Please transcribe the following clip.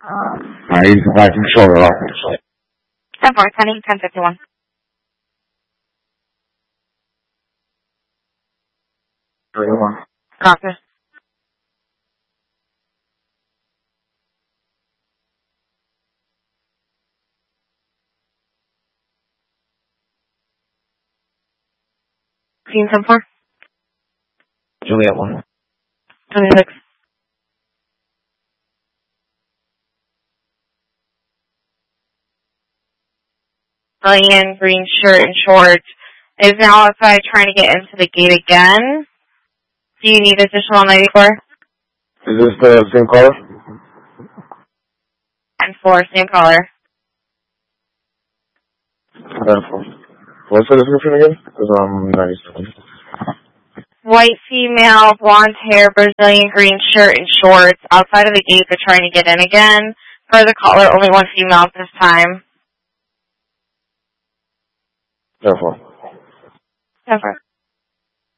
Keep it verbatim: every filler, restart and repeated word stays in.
Alright, you can back and shoulder off. ten four, ten ten fifty-one. three one. Copy. Team ten four. Juliet one. twenty-six. Brilliant green shirt and shorts is now outside trying to get into the gate again. Do you need additional ninety-four? Is this the same color? And four, same color. ten four. What's the description again? Because I'm ninety-seven. White female, blonde hair, Brazilian green shirt and shorts. Outside of the gate, they're trying to get in again. For the caller, only one female at this time. ten four. ten four.